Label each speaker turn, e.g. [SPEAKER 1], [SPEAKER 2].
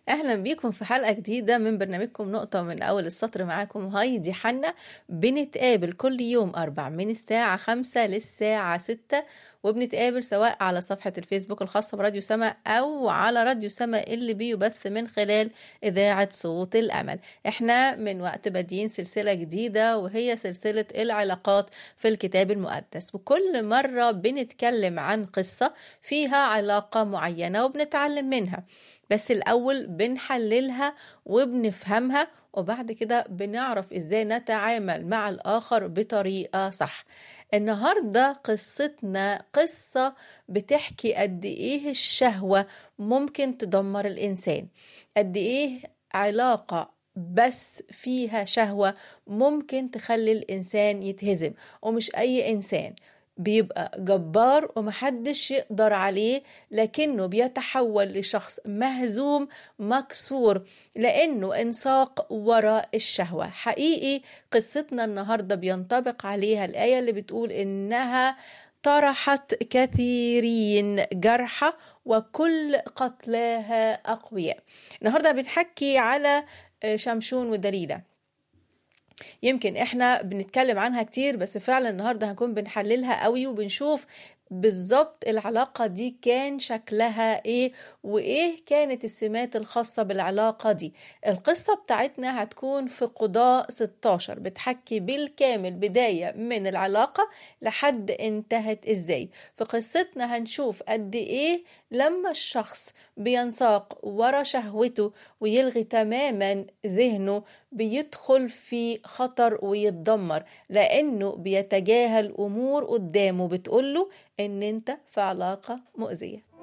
[SPEAKER 1] أهلا بيكم في حلقة جديدة من برنامجكم نقطة من أول السطر. معاكم هايدي حنا. بنتقابل كل يوم أربع من الساعة 5 للساعة 6، وبنتقابل سواء على صفحة الفيسبوك الخاصة براديو سما أو على راديو سما اللي بيبث من خلال إذاعة صوت الأمل. احنا من وقت بادئين سلسلة جديدة وهي سلسلة العلاقات في الكتاب المقدس، وكل مرة بنتكلم عن قصة فيها علاقة معينة وبنتعلم منها. بس الأول بنحللها وبنفهمها، وبعد كده بنعرف إزاي نتعامل مع الآخر بطريقة صح. النهاردة قصتنا قصة بتحكي قد إيه الشهوة ممكن تدمر الإنسان، قد إيه علاقة بس فيها شهوة ممكن تخلي الإنسان يتهزم. ومش أي إنسان بيبقى جبار ومحدش يقدر عليه، لكنه بيتحول لشخص مهزوم مكسور لأنه انساق وراء الشهوة. حقيقي قصتنا النهاردة بينطبق عليها الآية اللي بتقول إنها طرحت كثيرين جرحى وكل قتلاها أقوياء. النهاردة بنحكي على شمشون ودليلة. يمكن احنا بنتكلم عنها كتير، بس فعلا النهاردة هنكون بنحللها قوي وبنشوف بالظبط العلاقة دي كان شكلها ايه، وايه كانت السمات الخاصة بالعلاقة دي. القصة بتاعتنا هتكون في قضاء 16، بتحكي بالكامل بداية من العلاقة لحد انتهت ازاي. في قصتنا هنشوف قد ايه لما الشخص بينساق ورا شهوته ويلغي تماما ذهنه بيدخل في خطر ويتدمر، لأنه بيتجاهل أمور قدامه بتقوله إن أنت في علاقة مؤذية.